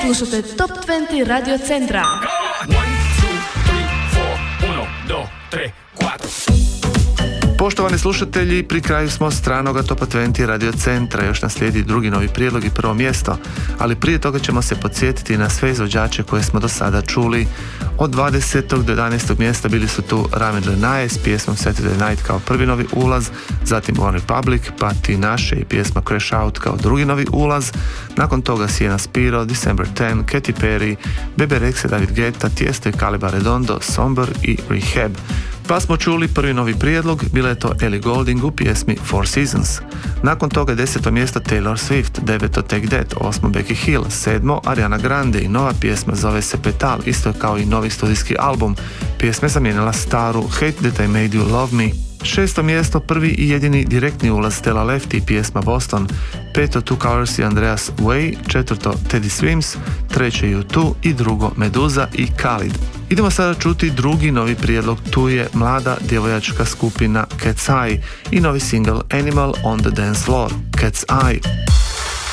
Slušate Top 20 Radio Centra. 1, 2, 3, 4, 1, 2, 3, 4. Poštovani slušatelji, pri kraju smo stranoga Topa 20 Radio Centra. Još nam slijedi drugi novi prijedlog i prvo mjesto, ali prije toga ćemo se podsjetiti na sve izvođače koje smo do sada čuli. Od 20. do 11. mjesta bili su tu Ramen Lenae s pjesmom Saturday Night kao prvi novi ulaz, zatim One Republic, pa Ti Naše i pjesma Crash Out kao drugi novi ulaz, nakon toga Sienna Spiro, December 10, Katy Perry, Bebe Rexha, David Guetta, Tiesto i Caleba Redondo, Somber i Rehab. Pa smo čuli prvi novi prijedlog, bila je to Ellie Goulding u pjesmi Four Seasons. Nakon toga 10. mjesto Taylor Swift, 9. Take That, 8. Becky Hill, 7. Ariana Grande i nova pjesma zove se Petal, isto kao i novi studijski album. Pjesma je zamijenila staru Hate That I Made You Love Me. 6. mjesto, prvi i jedini direktni ulaz Stella Lefty, pjesma Boston. 5. Two Colors i Andreas Way, 4. Teddy Swims, 3. U2 i drugo Meduza i Khalid. Idemo sada čuti drugi novi prijedlog, tu je mlada djevojačka skupina Cat's Eye i novi single Animal on the Dance Floor, Cat's Eye.